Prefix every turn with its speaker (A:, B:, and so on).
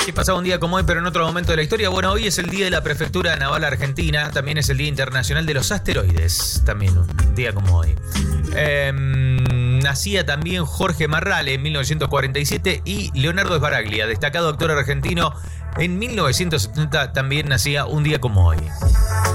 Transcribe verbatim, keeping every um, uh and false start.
A: Sí, pasaba un día como hoy, pero en otro momento de la historia. Bueno, hoy es el Día de la Prefectura Naval Argentina. También es el Día Internacional de los Asteroides. También un día como hoy. Eh, nacía también Jorge Marrale en mil novecientos cuarenta y siete y Leonardo Sbaraglia, destacado actor argentino, en mil novecientos setenta también nacía un día como hoy.